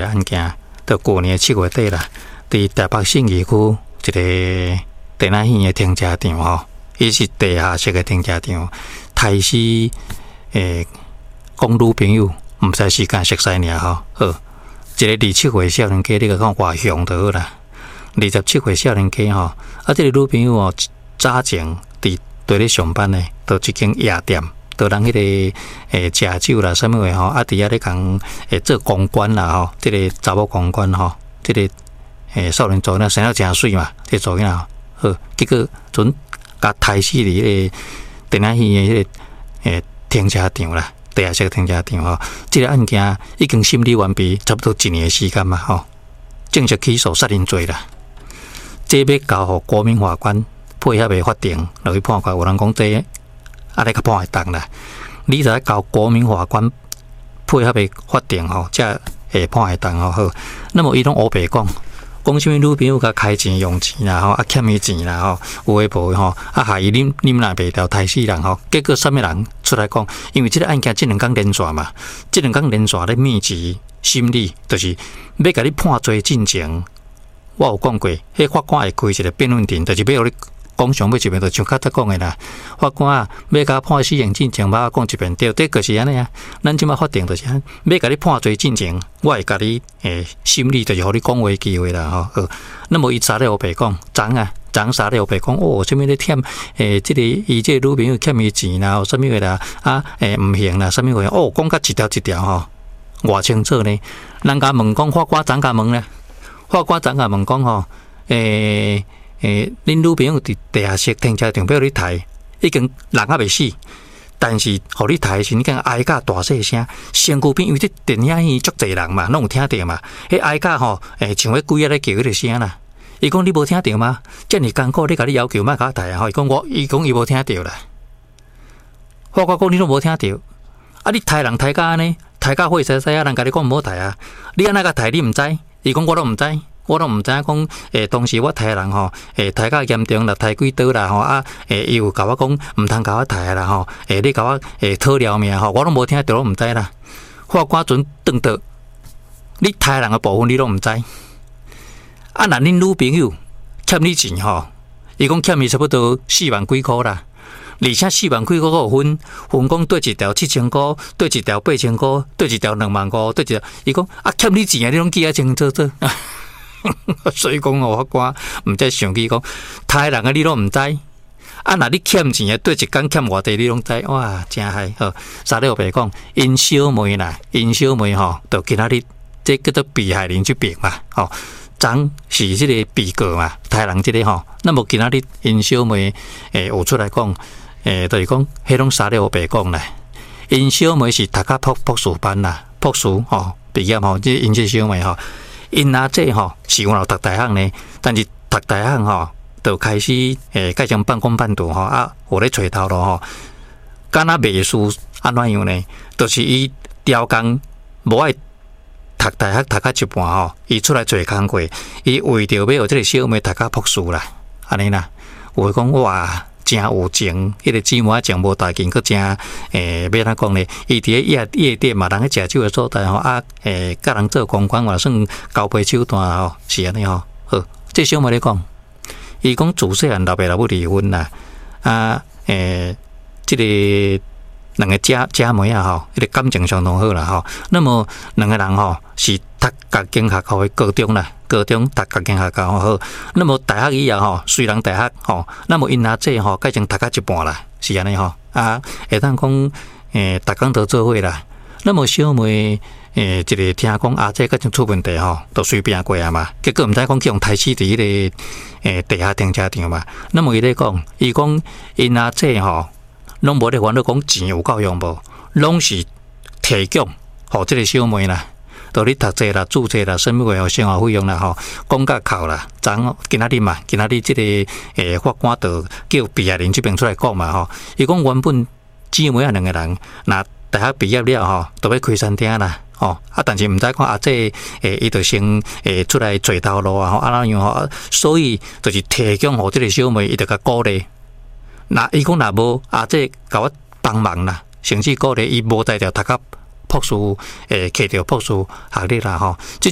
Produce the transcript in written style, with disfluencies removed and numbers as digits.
个案件，到过年7月底啦，伫台北信义区一个电仔戏的停车场吼，伊是地下室的停车场，杀死讲女朋友，毋知时间熟悉尔吼。好，一个27岁少年家，你甲讲外向就好啦。27岁少年家吼，这个女朋友哦，早前伫咧上班呢，到一间夜店，到人迄个食酒啦，啥物话吼，伫遐咧讲做公关啦吼，这个查某公关吼，这个少年做那生了真水嘛，这做囝好，结果准甲杀死伫迄个电仔戏的迄个停车场啦，地下室停车场吼，这个案件已经审理完毕，差不多1年的时间嘛吼，正式起诉杀人罪啦。这要交予国民法官配合的法定落去判决，有人讲这你较判会当啦。你才交国民法官配合的法定吼，才会判会当吼。好，那么伊拢黑白讲什么女朋友甲开钱用钱啦吼，欠伊钱啦吼，有诶无吼，害伊啉若袂掉杀死人吼。结果啥物人出来讲？因为这个案件这2天连续嘛，这2天连续咧密集审理，就是要甲你判罪进前。我有讲过，迄法官会开一个辩论庭，就是要互你讲上尾一遍，就像较早讲的啦。法官啊，要甲判死刑进前，把我讲一遍，对，这就是安尼啊。咱即马法定就是要甲你判罪进前，我会甲你审理，就是互你讲话机会啦吼。那么伊查了后白讲，昨查了后白讲，什么咧欠这个伊这个女朋友欠伊钱啦，什么个啦毋行啦，什么个讲甲一条一条吼，偌清楚呢。人家问讲，法官昨甲问咧。法官昨下问讲吼，恁女朋友伫地下室停车场，要你抬，已经人还未死，但是互你抬时，你讲哀甲大细声，身躯边因为这电影院足侪人嘛，拢有听到嘛。迄哀甲吼，像迄鬼仔咧叫迄个声啦。伊讲你无听到吗？遮尔艰苦，你甲你要求莫甲我抬啊！吼，伊讲伊无听到啦。法官讲你拢无听到，你抬人抬甲安尼，抬甲火洗洗啊，人甲你讲毋好抬啊，你安那甲抬你毋知？伊讲我都毋知，我都毋知影讲当时我抬人吼，抬较严重啦，抬几刀啦吼伊有甲我讲毋通甲我抬啦吼，你甲我讨了命吼，我拢无听到，拢毋知啦。法官准顿倒，你抬人的部分你拢毋知，若恁女朋友欠你钱吼，伊讲欠伊差不多4万几箍啦。而且4万几块有分讲对一条7000块，对一条8000块，对一条2万块，对一条，伊讲欠你钱啊，你拢记啊清楚楚。所以讲法官毋再想起讲，杀人啊你拢毋知，若你欠钱啊，对一天欠偌济你拢知，哇，真害好。查了白讲，因小妹啦，因小妹吼，就今仔日这叫做被害人这边嘛，吼，昨是这个被告嘛，杀人这个吼，那么今仔日因小妹有出来讲。就是讲，迄种沙了白讲啦。因小妹是读博士班啦，博士吼毕业吼，即因这小妹吼，因阿姐吼是有读大学呢，但是读大学吼就开始改成半工半读吼有咧找头路吼。敢若袂输安怎样呢？就是伊调工无爱读大学读到一半吼，伊出来做工课，伊为着要互这个小妹读到博士啦，安尼啦，有讲哇。真有情，迄个姊妹情无大见，佮真要哪讲呢？伊伫咧夜店嘛，人去食酒的所在吼甲人做公关嘛，算交杯手段吼，是安尼吼。好，这小妹咧讲，伊讲自细汉老爸老母离婚啦，这个两个姐妹啊吼，迄个感情相当好啦吼。那么两个人吼是读家境学校的高中啦。高中读家境学校好，那么大学以后吼，虽然大学吼，那么因阿姐吼改成读到一半啦，是安尼吼会当讲逐工都做伙啦。那么小妹一个听讲阿姐改成出问题吼，都随便过啊嘛，结果毋知讲去用杀死伫迄个地下停车场嘛。那么伊咧讲，伊讲因阿姐吼，拢无咧烦恼讲钱有够用无，拢是提供互即个小妹啦。到你读册啦、注册啦、什么话生活费用啦吼，讲甲扣啦，今仔日嘛，今仔日这个法官就叫被害人这边出来讲嘛吼。伊讲原本姊妹啊两个人，那大学毕业了吼，都要开餐厅啦吼，但是毋知讲阿姐伊就先出来找头路啊吼，那样吼，所以就是提供互这个小妹，伊就甲鼓励。那伊讲若无阿姐甲我帮忙啦，甚至鼓励伊无在条读到博士，摕到博士学历啦吼。